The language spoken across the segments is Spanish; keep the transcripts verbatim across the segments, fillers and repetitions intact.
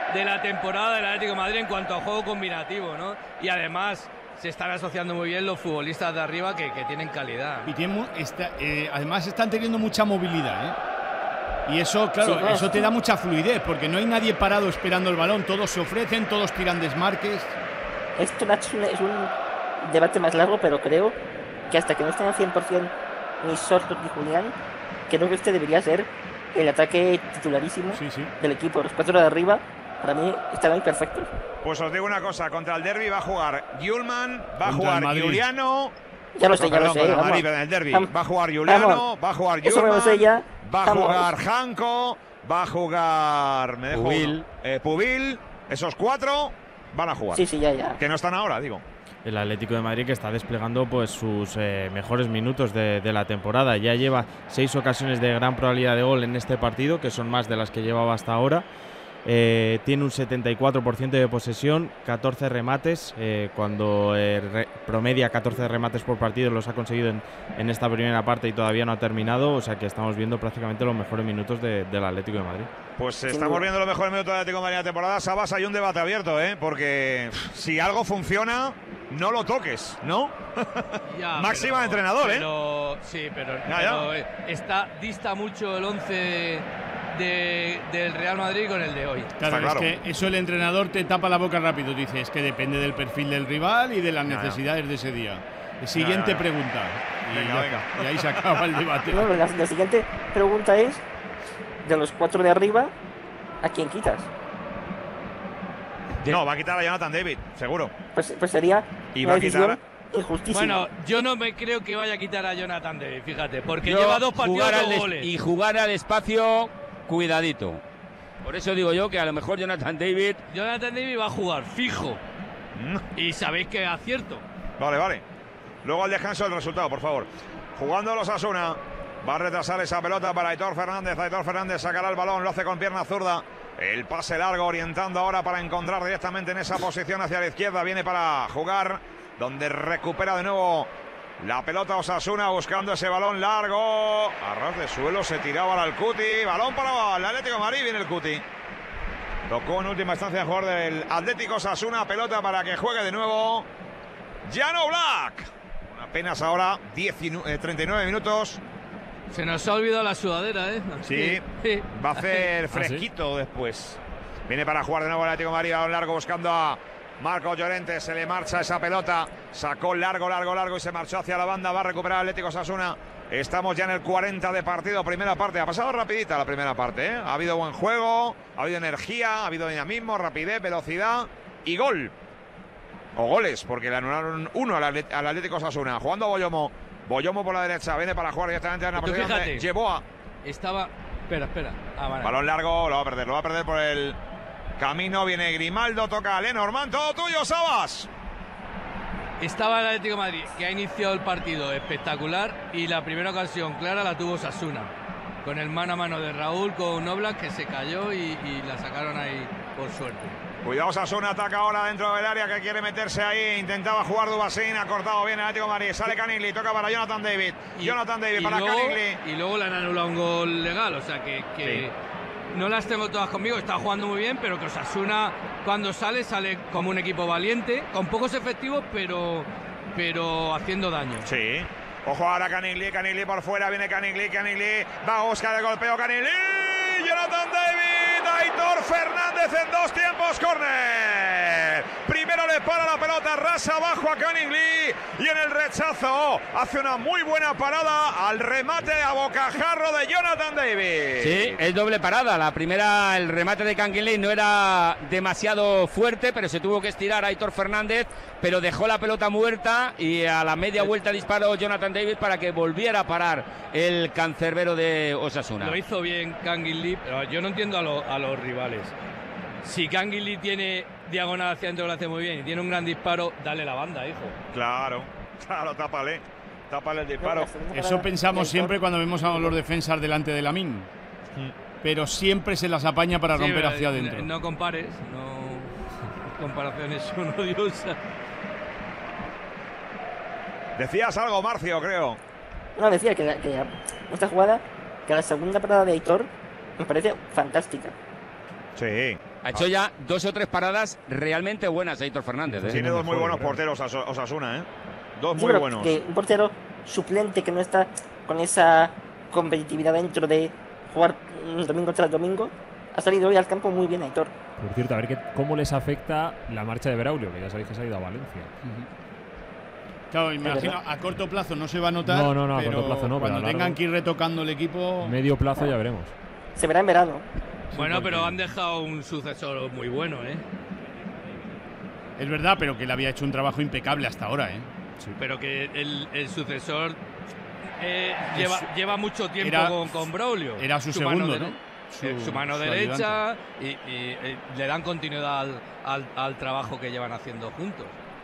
de la temporada del Atlético de Madrid en cuanto a juego combinativo, ¿no? Y además se están asociando muy bien los futbolistas de arriba que, que tienen calidad. Y tienen, está, eh, además están teniendo mucha movilidad, ¿eh? Y eso, claro, sí, claro, eso te sí. da mucha fluidez, porque no hay nadie parado esperando el balón, todos se ofrecen, todos tiran desmarques. Esto, Nacho, es un, es un debate más largo, pero creo que hasta que no estén al cien por cien ni Sorloth ni Julián, creo que este debería ser el ataque titularísimo Sí, sí. del equipo. Los cuatro de arriba, para mí, están perfectos. Pues os digo una cosa, contra el derbi va a jugar Yulman, va a Contra el jugar Madrid. Juliano. Ya lo sé, No, ya perdón, lo sé. contra el vamos. Madrid, en el derbi. Vamos. Va a jugar Juliano, Vamos. va a jugar Eso me lo sé Yulman, ya. va a Vamos. jugar Janko, va a jugar. Me dejo Pubil. uno. Eh, Pubil. Esos cuatro van a jugar. Sí, sí, ya, ya. Que no están ahora, digo. El Atlético de Madrid que está desplegando pues sus eh, mejores minutos de, de la temporada. Ya lleva seis ocasiones de gran probabilidad de gol en este partido, que son más de las que llevaba hasta ahora. Eh, tiene un setenta y cuatro por ciento de posesión, catorce remates, eh, cuando eh, re, promedia catorce remates por partido, los ha conseguido en, en esta primera parte y todavía no ha terminado, o sea que estamos viendo prácticamente los mejores minutos de, del Atlético de Madrid. Pues estamos viendo los mejores minutos del Atlético de Madrid de la temporada. Sabas, hay un debate abierto, ¿eh? Porque si algo funciona, no lo toques, ¿no? Ya, Máxima pero, de entrenador, ¿eh? pero, sí, pero, Ya, pero ya. eh, está, dista mucho el once de, del Real Madrid con el de hoy. Claro, Está claro. es que eso el entrenador te tapa la boca rápido. Dices que depende del perfil del rival y de las Ya, ya. necesidades de ese día. Siguiente Ya, ya. pregunta. Y, Venga, ya venga. está. Y ahí se acaba el debate. No, la, la siguiente pregunta es, de los cuatro de arriba, ¿a quién quitas? No, va a quitar a Jonathan David, seguro. Pues, pues sería Y una va a quitar decisión injustísima. Bueno, yo no me creo que vaya a quitar a Jonathan David, fíjate, porque Yo, lleva dos partidos, jugar al dos des- goles. y jugar al espacio, cuidadito. Por eso digo yo que a lo mejor Jonathan David. Jonathan David va a jugar fijo. Mm. Y sabéis que es acierto. Vale, vale. Luego al descanso el resultado, por favor. Jugando los Asuna. Va a retrasar esa pelota para Aitor Fernández. Aitor Fernández sacará el balón, lo hace con pierna zurda. El pase largo orientando ahora para encontrar directamente en esa posición hacia la izquierda. Viene para jugar, donde recupera de nuevo la pelota Osasuna buscando ese balón largo. A ras de suelo se tiraba al Cuti. Balón para el Atlético de Madrid. Viene el Cuti. Tocó en última instancia el jugador del Atlético Osasuna. Pelota para que juegue de nuevo Jano Black. Apenas ahora diecinueve, treinta y nueve minutos. Se nos ha olvidado la sudadera, ¿eh? Sí, Sí. va a hacer ¿Ah, sí? fresquito después. Viene para jugar de nuevo el Atlético de Madrid. Balón largo buscando a Marco Llorente. Se le marcha esa pelota. Sacó largo, largo, largo y se marchó hacia la banda. Va a recuperar el Atlético Osasuna. Estamos ya en el cuarenta de partido. Primera parte. Ha pasado rapidita la primera parte, ¿eh? Ha habido buen juego, ha habido energía, ha habido dinamismo, rapidez, velocidad y gol. O goles, porque le anularon uno al, Atlet al Atlético Osasuna. Jugando a Boyomo. Boyomo por la derecha. Viene para jugar directamente en la Tú posición fíjate. de Yeboah. Estaba. Espera, espera. Ah, vale. Balón largo, lo va a perder, lo va a perder por el camino. Viene Grimaldo, toca a Lenormand. Todo tuyo, Sabas. Estaba el Atlético de Madrid, que ha iniciado el partido espectacular y la primera ocasión clara la tuvo Osasuna. Con el mano a mano de Raúl con Oblak, que se cayó y, y la sacaron ahí por suerte. Cuidado, Osasuna ataca ahora dentro del área, que quiere meterse ahí. Intentaba jugar Dubasín, ha cortado bien el Atlético de Madrid. Sale Canigli, toca para Jonathan David. Y, Jonathan David y para luego, Canigli. y luego le han anulado un gol legal, o sea que, que Sí. no las tengo todas conmigo, está jugando muy bien, pero que Osasuna cuando sale, sale como un equipo valiente, con pocos efectivos, pero, pero haciendo daño. Sí. Ojo ahora Canigli, Canigli por fuera, viene Canigli, Canigli. Va a buscar el golpeo Canigli. Jonathan David, Aitor Fernández en dos tiempos, córner. Primero le para la pelota, rasa abajo a Canigli y en el rechazo hace una muy buena parada al remate a bocajarro de Jonathan David. Sí, es doble parada. La primera, el remate de Canguilí no era demasiado fuerte, pero se tuvo que estirar a Aitor Fernández, pero dejó la pelota muerta y a la media vuelta disparó Jonathan David para que volviera a parar el cancerbero de Osasuna. Lo hizo bien Canguilí, pero yo no entiendo a, lo, a los rivales. Si Canguilí tiene diagonal hacia adentro, lo hace muy bien y tiene un gran disparo, dale la banda, hijo. Claro, claro, tápale. Tápale el disparo. Eso pensamos siempre cuando vemos a los defensas delante de Lamine. Pero siempre se las apaña para Sí, romper pero hacia adentro. No compares, no comparaciones son odiosas. Decías algo, Marcio, creo. No, decía que, la- que la- esta jugada, que la segunda parada de Aitor me parece fantástica. Sí. Ha hecho ya dos o tres paradas realmente buenas Aitor Fernández. ¿eh? Tiene dos muy buenos porteros Osasuna, ¿eh? Dos Sí, muy pero buenos. que un portero suplente que no está con esa competitividad dentro de jugar domingo tras domingo, ha salido hoy al campo muy bien, Aitor. Por cierto, a ver qué, cómo les afecta la marcha de Braulio, que ya sabéis que se ha ido a Valencia. Claro, imagino, a corto plazo no se va a notar. No, no, no, a pero corto plazo no, pero cuando a largo, tengan que ir retocando el equipo. Medio plazo ya veremos. Se verá en verano. Bueno, porque- pero han dejado un sucesor muy bueno, ¿eh? Es verdad, pero que él había hecho un trabajo impecable hasta ahora, ¿eh? Pero que el, el sucesor eh, lleva, Es- lleva mucho tiempo era- con, con Braulio. Era su, mano segundo, dere- ¿no? eh, Su, mano su derecha ayudante. y, y, eh, le dan continuidad al, al, al trabajo que llevan haciendo juntos.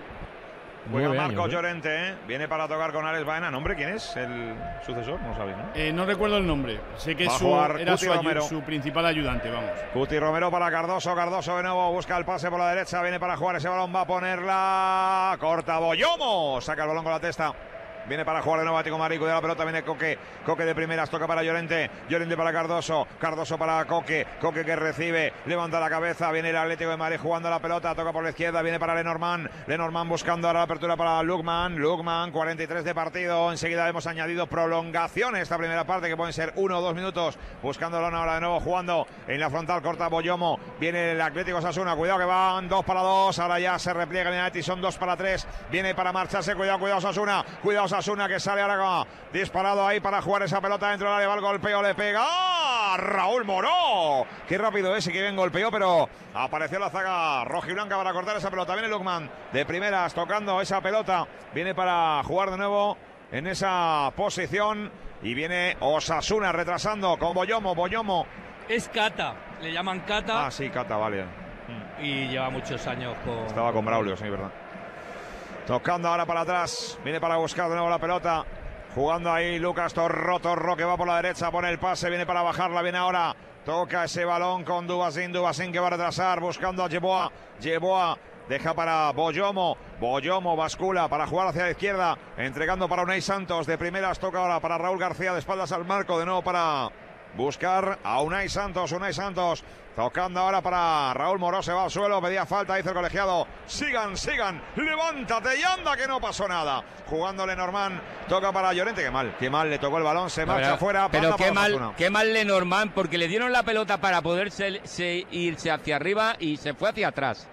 Juega Nueve Marco años, ¿eh? Llorente, ¿eh? Viene para tocar con Alex Baena. ¿Nombre quién es? ¿El sucesor? No sabéis, ¿no? Eh, no recuerdo el nombre. Sé que Va a su, jugar era Cuti su, ayu- Romero. su principal ayudante, vamos. Cuti Romero para Cardoso. Cardoso de nuevo busca el pase por la derecha. Viene para jugar ese balón. Va a ponerla. Corta Boyomo. Saca el balón con la testa. Viene para jugar de nuevo Atlético de Madrid. Cuida la pelota. Viene Coque. Coque de primeras. Toca para Llorente. Llorente para Cardoso. Cardoso para Coque. Coque que recibe. Levanta la cabeza. Viene el Atlético de Madrid jugando la pelota. Toca por la izquierda. Viene para Lenormand. Lenormand buscando ahora la apertura para Lukman. Lukman. cuarenta y tres de partido. Enseguida hemos añadido prolongaciones esta primera parte que pueden ser uno o dos minutos. Buscando la ahora de nuevo jugando en la frontal. Corta Boyomo. Viene el Atlético Osasuna. Cuidado que van dos para dos. Ahora ya se repliega el Atleti. Son dos para tres. Viene para marcharse. Cuidado, cuidado Osasuna. Cuidado Osasuna que sale ahora disparado ahí para jugar esa pelota dentro del área. Va el golpeo. Le pega ¡Ah! Raúl Moró. Qué rápido ese que bien golpeó, pero apareció la zaga rojiblanca para cortar esa pelota. Viene Lukman de primeras tocando esa pelota. Viene para jugar de nuevo en esa posición. Y viene Osasuna retrasando con Boyomo. Boyomo. Es Cata, le llaman Cata Ah, sí, Cata, vale. y lleva muchos años con. Estaba con Braulio, sí, verdad. Tocando ahora para atrás. Viene para buscar de nuevo la pelota. Jugando ahí Lucas Torró. Torró que va por la derecha. Pone el pase. Viene para bajarla. Viene ahora. Toca ese balón con Dubasín. Dubasín que va a retrasar. Buscando a Yeboah. Yeboah. Deja para Boyomo. Boyomo bascula para jugar hacia la izquierda. Entregando para Unai Santos. De primeras toca ahora para Raúl García. De espaldas al marco. De nuevo para buscar a Unai Santos. Unai Santos. Tocando ahora para Raúl Moró, se va al suelo, pedía falta, dice el colegiado. Sigan, sigan, levántate y anda que no pasó nada. Jugando Lenormand, toca para Llorente, qué mal, qué mal, le tocó el balón, se marcha Pero- afuera. Pero panda qué para mal, Osasuna. qué mal Lenormand, porque le dieron la pelota para poder se- se- irse hacia arriba y se fue hacia atrás.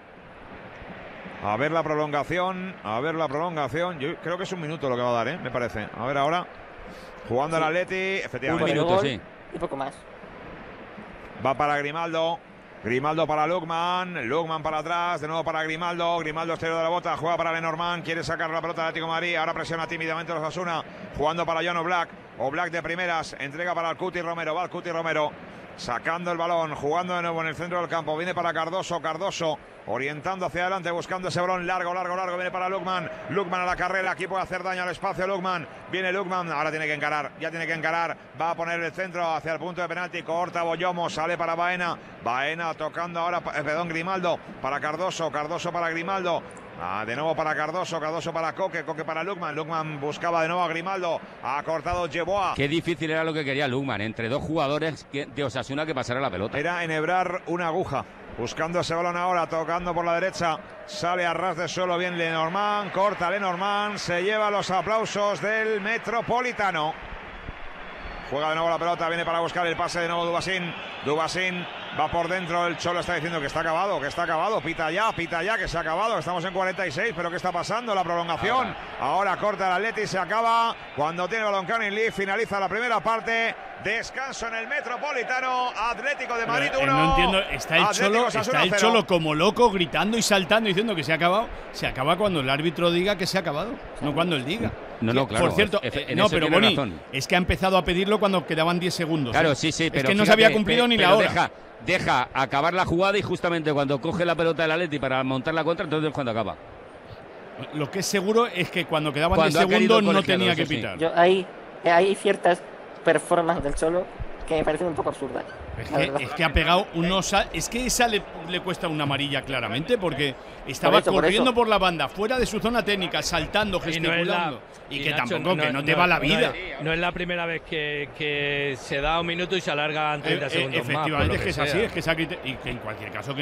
A ver la prolongación, a ver la prolongación. Yo creo que es un minuto lo que va a dar, ¿eh? Me parece. A ver ahora. Jugando el Atleti, Un efectivamente. Por el minuto, gol sí. Y poco más. Va para Grimaldo. Grimaldo para Lukman. Lukman para atrás. De nuevo para Grimaldo. Grimaldo exterior de la bota. Juega para Lenormand. Quiere sacar la pelota de Atlético de Madrid. Ahora presiona tímidamente los Osasuna. Jugando para John Oblak. Oblak de primeras. Entrega para el Cuti Romero. Va el Cuti Romero. Sacando el balón. Jugando de nuevo en el centro del campo. Viene para Cardoso. Cardoso. Orientando hacia adelante, buscando ese balón largo, largo, largo. Viene para Lukman. Lukman a la carrera. Aquí puede hacer daño al espacio. Lukman. Viene Lukman. Ahora tiene que encarar. Ya tiene que encarar. Va a poner el centro hacia el punto de penalti. Corta Boyomo. Sale para Baena. Baena tocando ahora. Eh, perdón, Grimaldo. Para Cardoso. Cardoso para Grimaldo. Ah, de nuevo para Cardoso. Cardoso para Coque. Coque para Lukman. Lukman buscaba de nuevo a Grimaldo. Ha cortado Yeboah. Qué difícil era lo que quería Lukman, entre dos jugadores que- de Osasuna que pasara la pelota. Era enhebrar una aguja. Buscando ese balón ahora, tocando por la derecha. Sale a ras de suelo bien Lenormand. Corta Lenormand. Se lleva los aplausos del Metropolitano. Juega de nuevo la pelota. Viene para buscar el pase de nuevo Dubasín. Dubasín va por dentro. El Cholo está diciendo que está acabado, que está acabado. Pita ya, pita ya, que se ha acabado. Estamos en cuarenta y seis, pero ¿qué está pasando? La prolongación. Ahora, Ahora corta el Atleti, se acaba. Cuando tiene balón Canning Lee, finaliza la primera parte. Descanso en el Metropolitano. Atlético de Madrid Pero, eh, uno. no entiendo, está el Atlético Cholo, Osasuna está el cero. Cholo como loco gritando y saltando diciendo que se ha acabado. Se acaba cuando el árbitro diga que se ha acabado, no cuando él diga. No, no, claro. Por cierto, Efe- eh, en no, eso pero tiene Boni, razón. es que ha empezado a pedirlo cuando quedaban diez segundos. Claro, ¿eh? sí, sí, pero es que no se fíjate, había cumplido pe- ni pero la hora. Deja, deja acabar la jugada y justamente cuando coge la pelota del Atleti para montar la contra, entonces es cuando acaba. Lo que es seguro es que cuando quedaban Cuando diez ha querido segundos no colegiado, tenía que eso sí. pitar. Yo, hay, hay ciertas performances del Cholo que me parecen un poco absurdas. Es que, es que ha pegado unos. Es que esa le, le cuesta una amarilla claramente porque estaba Por eso, por corriendo eso. por la banda, fuera de su zona técnica, saltando, Y no es gesticulando. la- Y, y que Nacho, tampoco, no- que no, no- te va la no vida. es- No es la primera vez que, que se da un minuto y se alargan treinta Eh, eh, segundos más. por efectivamente, lo es que es así, sea. es que esa crite- y que en cualquier caso que